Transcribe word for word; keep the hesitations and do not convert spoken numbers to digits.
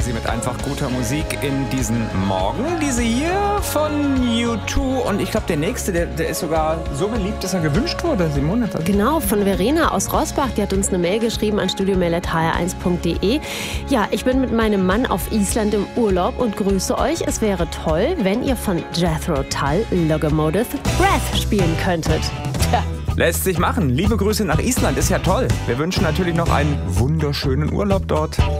Sie mit einfach guter Musik in diesen Morgen. Diese hier von U zwei. Und ich glaube, der nächste, der, der ist sogar so beliebt, dass er gewünscht wurde. Simone. Genau, von Verena aus Rossbach. Die hat uns eine Mail geschrieben an studiomail at h r eins punkt d e. Ja, ich bin mit meinem Mann auf Island im Urlaub und grüße euch. Es wäre toll, wenn ihr von Jethro Tull Locomotive Breath spielen könntet. Tja. Lässt sich machen. Liebe Grüße nach Island, ist ja toll. Wir wünschen natürlich noch einen wunderschönen Urlaub dort.